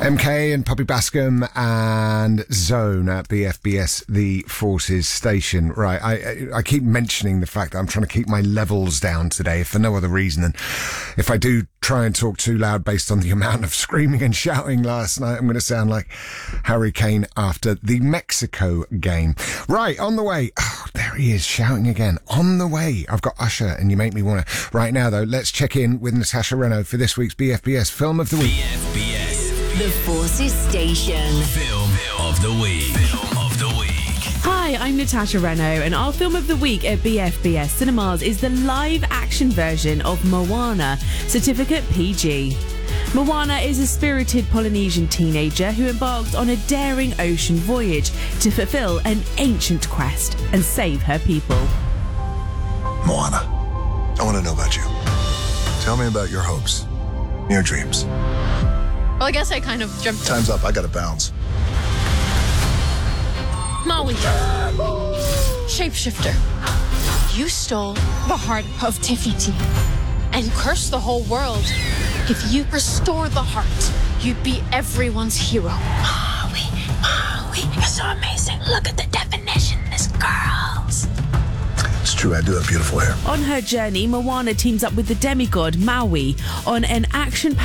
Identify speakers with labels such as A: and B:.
A: MK and Poppy Bascom and Zone at BFBS, the Forces Station. Right, I keep mentioning the fact that I'm trying to keep my levels down today, for no other reason than if I do try and talk too loud based on the amount of screaming and shouting last night, I'm going to sound like Harry Kane after the Mexico game. Right, on the way. Oh, there he is, shouting again. On the way. I've got Usher and You Make Me Wanna. Right now, though, let's check in with Natasha Renaud for this week's BFBS Film of the Week.
B: BFBS.
C: The Forces Station.
B: Film of the Week. Film of the Week.
D: Hi, I'm Natasha Renaud, and our film of the week at BFBS Cinemas is the live-action version of Moana, certificate PG. Moana is a spirited Polynesian teenager who embarked on a daring ocean voyage to fulfill an ancient quest and save her people.
E: Moana, I want to know about you. Tell me about your hopes, your dreams.
F: Well, I guess I kind of jumped.
E: Time's up. I gotta bounce.
F: Maui. Shapeshifter. You stole the heart of Te Fiti and cursed the whole world. If you restore the heart, you'd be everyone's hero. Maui, you're so amazing. Look at the definition, this girl's.
E: It's true, I do have beautiful hair.
D: On her journey, Moana teams up with the demigod Maui on an action